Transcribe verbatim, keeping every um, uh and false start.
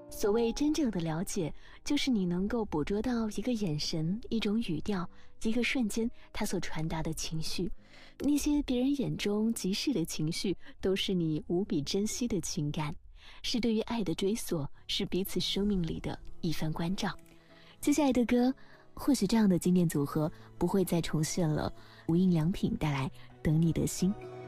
所谓真正的了解，就是你能够捕捉到一个眼神、一种语调、一个瞬间它所传达的情绪。那些别人眼中即逝的情绪，都是你无比珍惜的情感，是对于爱的追索，是彼此生命里的一番关照。接下来的歌，或许这样的经典组合不会再重现了。无印良品带来《等你的心》。